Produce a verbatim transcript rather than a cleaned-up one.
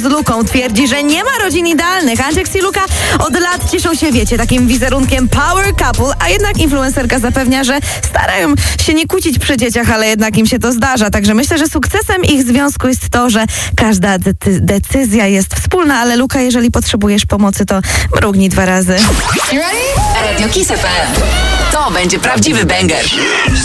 z Luką. Twierdzi, że nie ma rodzin idealnych. Andzieks i Luka od lat cieszą się, wiecie, takim wizerunkiem power couple, a jednak influencerka zapewnia, że starają się nie kłócić przy dzieciach, ale jednak im się to zdarza. Także myślę, że sukcesem ich związku jest to, że każda de- decyzja jest wspólna, ale Luka, jeżeli potrzebujesz pomocy, to mrugnij dwa razy. Radio Kiss F M. To będzie prawdziwy banger.